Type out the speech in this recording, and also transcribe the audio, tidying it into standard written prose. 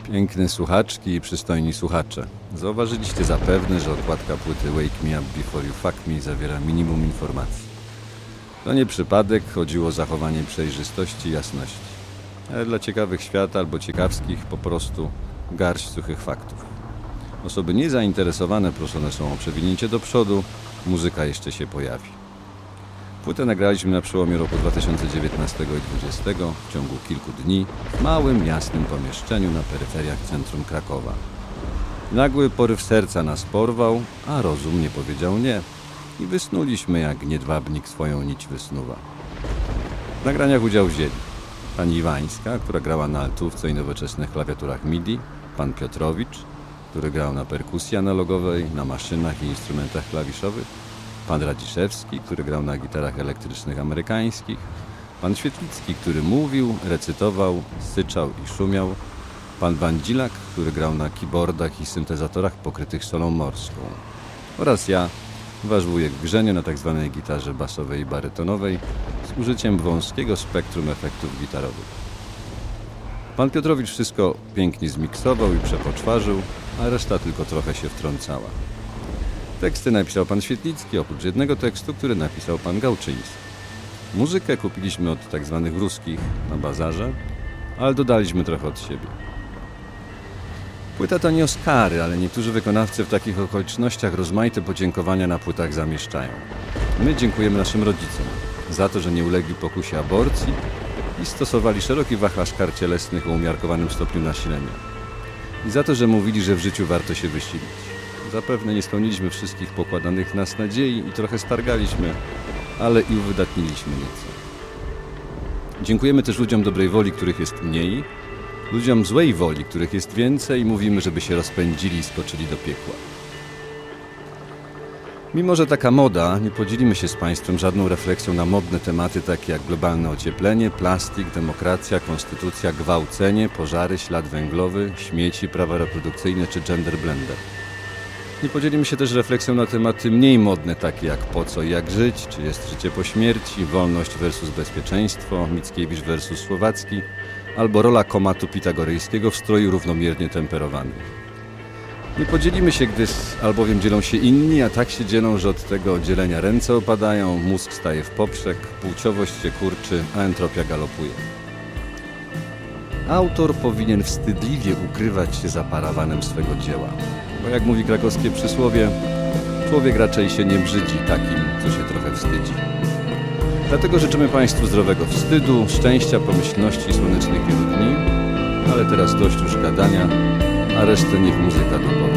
Piękne słuchaczki i przystojni słuchacze. Zauważyliście zapewne, że okładka płyty Wake Me Up Before You Fuck Me zawiera minimum informacji. To nie przypadek, chodziło o zachowanie przejrzystości i jasności. Ale dla ciekawych świata albo ciekawskich po prostu garść suchych faktów. Osoby niezainteresowane proszone są o przewinięcie do przodu, muzyka jeszcze się pojawi. Płytę nagraliśmy na przełomie roku 2019 i 2020 w ciągu kilku dni w małym, jasnym pomieszczeniu na peryferiach centrum Krakowa. Nagły poryw serca nas porwał, a rozum nie powiedział nie. I wysnuliśmy, jak niedwabnik swoją nić wysnuwa. W nagraniach udział wzięli pani Iwańska, która grała na altówce i nowoczesnych klawiaturach MIDI, pan Piotrowicz, który grał na perkusji analogowej, na maszynach i instrumentach klawiszowych, pan Radziszewski, który grał na gitarach elektrycznych amerykańskich, pan Świetlicki, który mówił, recytował, syczał i szumiał, pan Bandzilak, który grał na keyboardach i syntezatorach pokrytych solą morską, oraz ja, wasz wujek w Grzeniu na tzw. gitarze basowej i barytonowej z użyciem wąskiego spektrum efektów gitarowych. Pan Piotrowicz wszystko pięknie zmiksował i przepoczwarzył, a reszta tylko trochę się wtrącała. Teksty napisał pan Świetlicki, oprócz jednego tekstu, który napisał pan Gałczyński. Muzykę kupiliśmy od tzw. ruskich na bazarze, ale dodaliśmy trochę od siebie. Płyta to nie Oscary, ale niektórzy wykonawcy w takich okolicznościach rozmaite podziękowania na płytach zamieszczają. My dziękujemy naszym rodzicom za to, że nie ulegli pokusie aborcji i stosowali szeroki wachlarz kar cielesnych o umiarkowanym stopniu nasilenia. I za to, że mówili, że w życiu warto się wysilić. Zapewne nie spełniliśmy wszystkich pokładanych w nas nadziei i trochę stargaliśmy, ale i uwydatniliśmy nieco. Dziękujemy też ludziom dobrej woli, których jest mniej, ludziom złej woli, których jest więcej i mówimy, żeby się rozpędzili i skoczyli do piekła. Mimo że taka moda, nie podzielimy się z Państwem żadną refleksją na modne tematy takie jak globalne ocieplenie, plastik, demokracja, konstytucja, gwałcenie, pożary, ślad węglowy, śmieci, prawa reprodukcyjne czy gender blender. Nie podzielimy się też refleksją na tematy mniej modne, takie jak po co i jak żyć, czy jest życie po śmierci, wolność versus bezpieczeństwo, Mickiewicz versus Słowacki, albo rola komatu pitagoryjskiego w stroju równomiernie temperowanym. Nie podzielimy się, gdyż albowiem dzielą się inni, a tak się dzielą, że od tego dzielenia ręce opadają, mózg staje w poprzek, płciowość się kurczy, a entropia galopuje. Autor powinien wstydliwie ukrywać się za parawanem swego dzieła. Bo jak mówi krakowskie przysłowie, człowiek raczej się nie brzydzi takim, co się trochę wstydzi. Dlatego życzymy Państwu zdrowego wstydu, szczęścia, pomyślności i słonecznych wielu dni. Ale teraz dość już gadania, a resztę niech muzyka dopowie.